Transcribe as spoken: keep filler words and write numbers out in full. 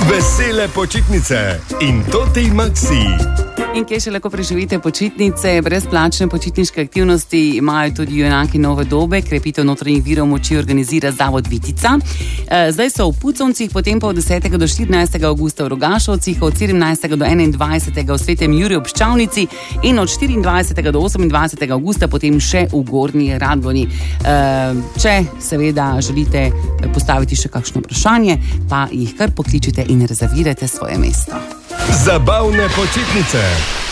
Vesele počitnice in Toti Maxi. In kje še lahko preživite počitnice, brezplačne počitniške aktivnosti imajo tudi junaki nove dobe, krepitev notranjih virov moči organizira Zavod Vitica. Zdaj so v Puconcih, potem pa od desetega do štirinajstega avgusta v Rogašovcih, od sedemnajstega do enaindvajsetega v Svetem Juriju ob Ščavnici in od štiriindvajsetega do osemindvajsetega avgusta potem še v Gornji Radgoni. Če seveda želite postaviti še kakšno vprašanje, pa jih kar pokličite in rezervirajte svoje mesto. Zabavne počitnice.